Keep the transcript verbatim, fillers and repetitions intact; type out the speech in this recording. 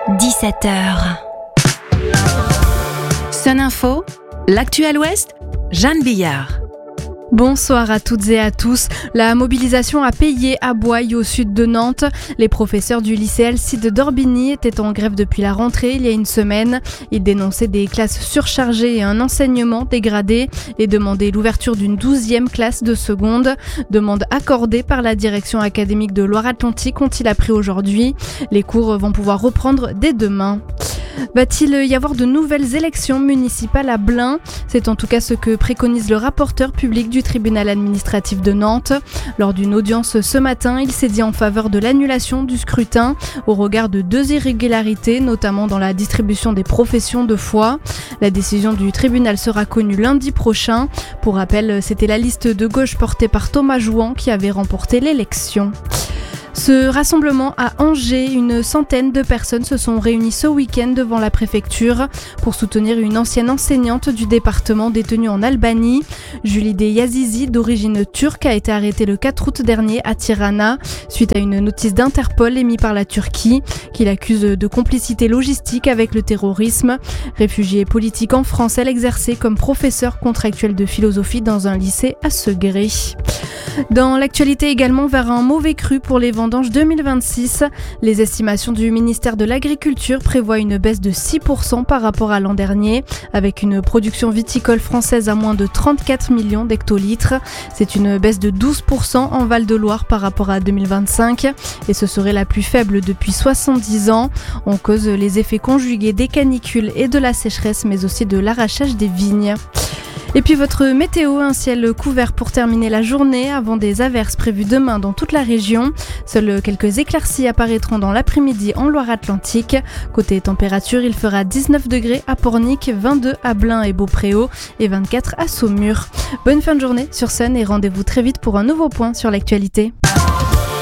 dix-sept heures. Sun Info, l'actu à l'Ouest, Jeanne Billard. Bonsoir à toutes et à tous. La mobilisation a payé à Boye, au sud de Nantes. Les professeurs du lycée Alcide d'Orbigny étaient en grève depuis la rentrée il y a une semaine. Ils dénonçaient des classes surchargées et un enseignement dégradé et demandaient l'ouverture d'une douzième classe de seconde. Demande accordée par la direction académique de Loire-Atlantique, ont-ils appris aujourd'hui. Les cours vont pouvoir reprendre dès demain. Va-t-il y avoir de nouvelles élections municipales à Blain ? C'est en tout cas ce que préconise le rapporteur public du tribunal administratif de Nantes. Lors d'une audience ce matin, il s'est dit en faveur de l'annulation du scrutin au regard de deux irrégularités, notamment dans la distribution des professions de foi. La décision du tribunal sera connue lundi prochain. Pour rappel, c'était la liste de gauche portée par Thomas Jouan qui avait remporté l'élection. Ce rassemblement à Angers, une centaine de personnes se sont réunies ce week-end devant la préfecture pour soutenir une ancienne enseignante du département détenue en Albanie. Julide Yazizi, d'origine turque, a été arrêtée le quatre août dernier à Tirana suite à une notice d'Interpol émise par la Turquie qui l'accuse de complicité logistique avec le terrorisme. Réfugiée politique en France, elle exerçait comme professeure contractuelle de philosophie dans un lycée à Segré. Dans l'actualité également, vers un mauvais cru pour les vendanges deux mille vingt-six. Les estimations du ministère de l'Agriculture prévoient une baisse de six pour cent par rapport à l'an dernier, avec une production viticole française à moins de trente-quatre millions d'hectolitres. C'est une baisse de douze pour cent en Val-de-Loire par rapport à deux mille vingt-cinq, et ce serait la plus faible depuis soixante-dix ans. On cause les effets conjugués des canicules et de la sécheresse, mais aussi de l'arrachage des vignes. Et puis votre météo, un ciel couvert pour terminer la journée avant des averses prévues demain dans toute la région. Seules quelques éclaircies apparaîtront dans l'après-midi en Loire-Atlantique. Côté température, il fera dix-neuf degrés à Pornic, vingt-deux à Blain et Beaupréau et vingt-quatre à Saumur. Bonne fin de journée sur Sun et rendez-vous très vite pour un nouveau point sur l'actualité.